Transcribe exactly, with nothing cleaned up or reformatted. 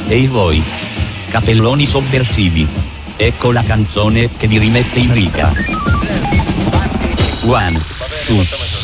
Ehi voi, capelloni sovversivi, ecco la canzone che vi rimette in riga. One, two,